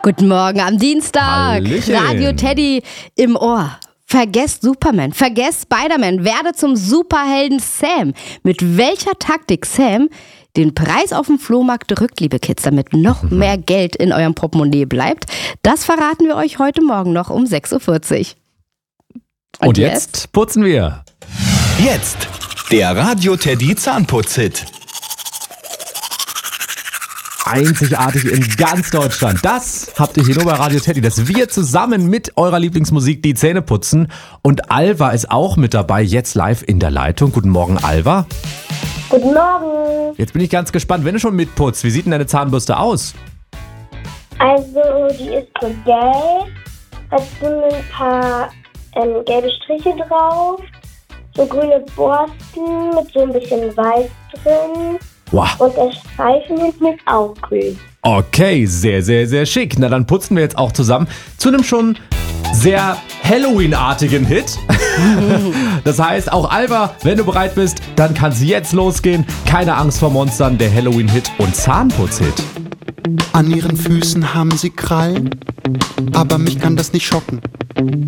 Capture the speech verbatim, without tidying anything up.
Guten Morgen am Dienstag. Hallöchen. Radio Teddy im Ohr. Vergesst Superman, vergesst Spider-Man, werde zum Superhelden Sam. Mit welcher Taktik Sam den Preis auf dem Flohmarkt drückt, liebe Kids, damit noch mehr Geld in eurem Portemonnaie bleibt, das verraten wir euch heute Morgen noch um sechs Uhr vierzig. Und, Und jetzt? jetzt putzen wir. Jetzt der Radio Teddy Zahnputz-Hit. Einzigartig in ganz Deutschland. Das habt ihr hier nur bei Radio Teddy, dass wir zusammen mit eurer Lieblingsmusik die Zähne putzen. Und Alva ist auch mit dabei, jetzt live in der Leitung. Guten Morgen, Alva. Guten Morgen. Jetzt bin ich ganz gespannt, wenn du schon mitputzt, wie sieht denn deine Zahnbürste aus? Also, die ist so gelb, hat so ein paar ähm, gelbe Striche drauf, so grüne Borsten mit so ein bisschen Weiß drin. Wow. Und der Streifen hinten ist auch grün. Okay, sehr, sehr, sehr schick. Na, dann putzen wir jetzt auch zusammen zu einem schon sehr Halloween-artigen Hit. Das heißt, auch Alva, wenn du bereit bist, dann kann es jetzt losgehen. Keine Angst vor Monstern, der Halloween-Hit und Zahnputz-Hit. An ihren Füßen haben sie Krallen, aber mich kann das nicht schocken.